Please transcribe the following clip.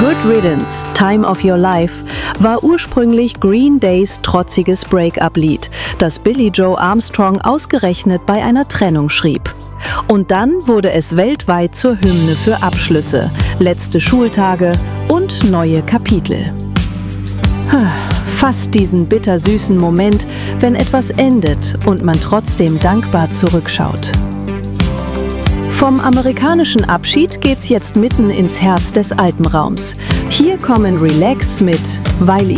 Good Riddance, Time of Your Life war ursprünglich Green Days trotziges Break-up-Lied, das Billie Joe Armstrong ausgerechnet bei einer Trennung schrieb. Und dann wurde es weltweit zur Hymne für Abschlüsse, letzte Schultage und neue Kapitel. Fast diesen bittersüßen Moment, wenn etwas endet und man trotzdem dankbar zurückschaut. Vom amerikanischen Abschied geht's jetzt mitten ins Herz des Alpenraums. Hier kommen Relax mit Weil